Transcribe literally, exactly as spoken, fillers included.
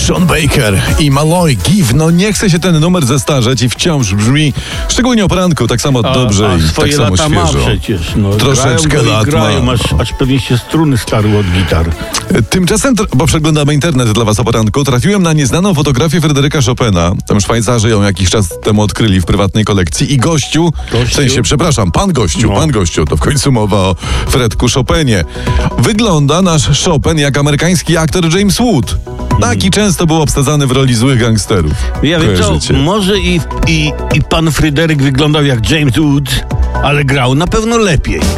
Sean Baker i Malloy Give. No nie chce się ten numer zestarzeć i wciąż brzmi, szczególnie o poranku, tak samo a, dobrze a i swoje tak samo lata świeżo. ma przecież. No, Troszeczkę grają go lat i grają, ma. aż, aż pewnie się struny starły od gitar. Tymczasem, tr- bo przeglądamy internet dla was o poranku, trafiłem na nieznaną fotografię Fryderyka Chopina. Tam Szwajcarzy ją jakiś czas temu odkryli w prywatnej kolekcji i gościu, Gościu? w sensie, przepraszam, pan gościu, No. pan gościu, to w końcu mowa o Fredku Chopinie. Wygląda nasz Chopin jak amerykański aktor James Wood. Taki często był obsadzany w roli złych gangsterów. Ja wiem co, Kojarzycie? może i, i, i pan Fryderyk wyglądał jak James Wood, ale grał na pewno lepiej.